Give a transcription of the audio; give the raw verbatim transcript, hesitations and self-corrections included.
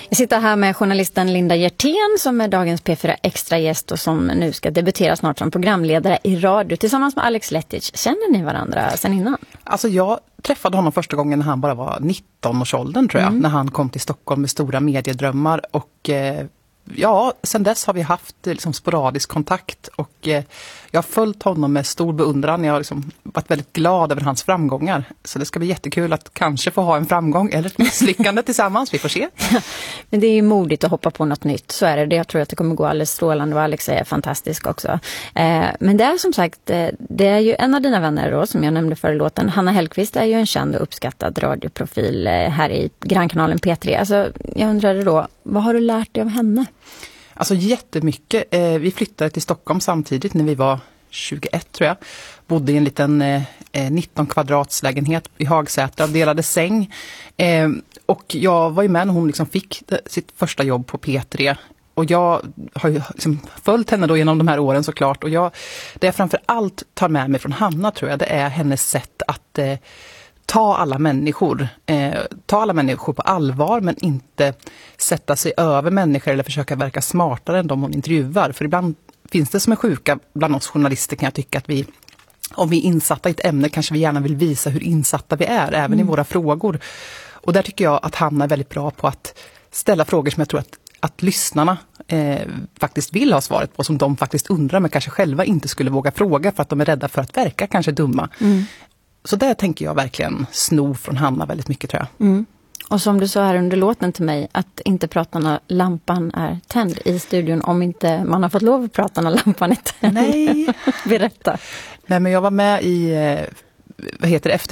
Jag sitter här med journalisten Linda Hjertén som är dagens P fyra Extra-gäst och som nu ska debutera snart som programledare i radio tillsammans med Alex Lettich. Känner ni varandra sen innan? Alltså jag träffade honom första gången när han bara var nitton-årsåldern tror jag. Mm. När han kom till Stockholm med stora mediedrömmar och eh, ja, sen dess har vi haft liksom sporadisk kontakt och eh, jag har följt honom med stor beundran. Jag har liksom varit väldigt glad över hans framgångar. Så det ska bli jättekul att kanske få ha en framgång eller ett misslyckande tillsammans. Vi får se. Men det är ju modigt att hoppa på något nytt. Så är det. Jag tror att det kommer gå alldeles strålande och Alex är fantastisk också. Eh, men det är som sagt, eh, det är ju en av dina vänner då, som jag nämnde förra låten. Hanna Hellqvist är ju en känd och uppskattad radioprofil eh, här i grannkanalen P tre. Alltså, jag undrade då, vad har du lärt dig av henne? Alltså jättemycket. Eh, vi flyttade till Stockholm samtidigt när vi var tjugoett tror jag. Bodde i en liten eh, nitton kvadratslägenhet i Hagsätra, delade säng. Eh, och jag var ju med när hon liksom fick det, sitt första jobb på P tre. Och jag har ju liksom följt henne då genom de här åren såklart. Och jag, det jag framför allt tar med mig från Hanna tror jag, det är hennes sätt att eh, ta alla människor. Eh, ta alla människor på allvar men inte sätta sig över människor eller försöka verka smartare än de hon intervjuar. För ibland finns det som en sjuka bland oss journalister kan jag tycka att vi, om vi är insatta i ett ämne kanske vi gärna vill visa hur insatta vi är även mm. i våra frågor. Och där tycker jag att Hanna är väldigt bra på att ställa frågor som jag tror att, att lyssnarna eh, faktiskt vill ha svaret på, som de faktiskt undrar men kanske själva inte skulle våga fråga för att de är rädda för att verka kanske dumma. Mm. Så där tänker jag verkligen sno från Hanna väldigt mycket tror jag. Mm. Och som du sa här under låten till mig, att inte prata när lampan är tänd i studion om inte man har fått lov att prata när lampan är tänd. Nej. Berätta. Nej men jag var med i, vad heter det, efter